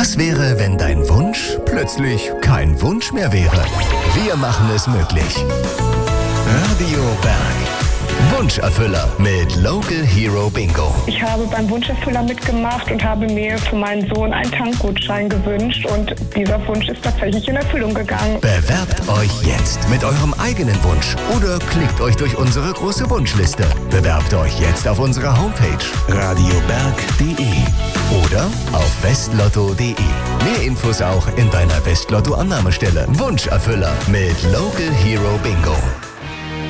Was wäre, wenn dein Wunsch plötzlich kein Wunsch mehr wäre? Wir machen es möglich. Radio Berg. Wunscherfüller mit Local Hero Bingo. Ich habe beim Wunscherfüller mitgemacht und habe mir für meinen Sohn einen Tankgutschein gewünscht und dieser Wunsch ist tatsächlich in Erfüllung gegangen. Bewerbt euch jetzt mit eurem eigenen Wunsch oder klickt euch durch unsere große Wunschliste. Bewerbt euch jetzt auf unserer Homepage radioberg.de oder auf westlotto.de. Mehr Infos auch in deiner Westlotto-Annahmestelle. Wunscherfüller mit Local Hero Bingo.